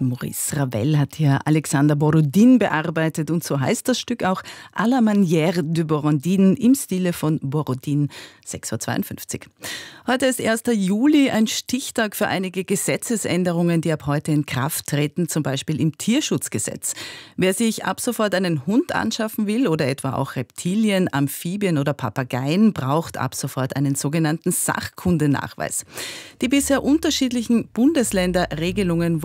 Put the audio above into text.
Maurice Ravel hat hier Alexander Borodin bearbeitet und so heißt das Stück auch à la manière de Borodin im Stile von Borodin, 6:52 Uhr. Heute ist 1. Juli, ein Stichtag für einige Gesetzesänderungen, die ab heute in Kraft treten, zum Beispiel im Tierschutzgesetz. Wer sich ab sofort einen Hund anschaffen will oder etwa auch Reptilien, Amphibien oder Papageien, braucht ab sofort einen sogenannten Sachkundenachweis. Die bisher unterschiedlichen Bundesländerregelungen